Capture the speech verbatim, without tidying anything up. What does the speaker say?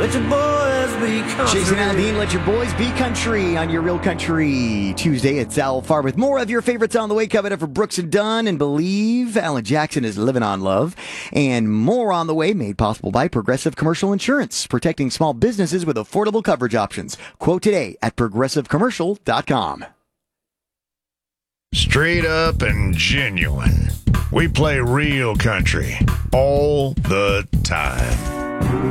Let your boys be country. Jason Aldean, let your boys be country on your Real Country Tuesday. It's Al Farr with more of your favorites on the way. Coming up for Brooks and Dunn and Believe. Alan Jackson is Living on Love. And more on the way, made possible by Progressive Commercial Insurance, protecting small businesses with affordable coverage options. Quote today at progressive commercial dot com. Straight up and genuine. We play real country all the time.